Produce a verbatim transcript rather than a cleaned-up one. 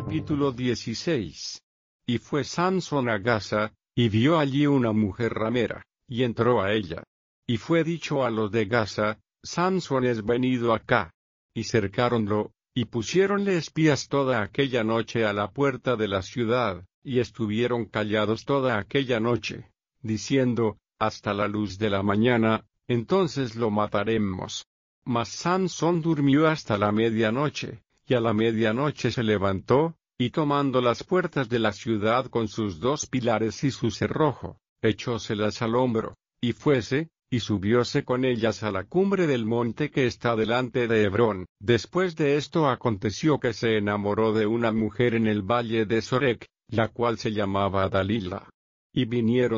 Capítulo dieciséis. Y fue Sansón a Gaza, y vio allí una mujer ramera, y entró a ella. Y fue dicho a los de Gaza: Sansón es venido acá. Y cercáronlo, y pusiéronle espías toda aquella noche a la puerta de la ciudad, y estuvieron callados toda aquella noche, diciendo: hasta la luz de la mañana, entonces lo mataremos. Mas Sansón durmió hasta la medianoche, y a la medianoche se levantó, y tomando las puertas de la ciudad con sus dos pilares y su cerrojo, echóselas al hombro, y fuese, y subióse con ellas a la cumbre del monte que está delante de Hebrón. Después de esto aconteció que se enamoró de una mujer en el valle de Sorek, la cual se llamaba Dalila. Y vinieron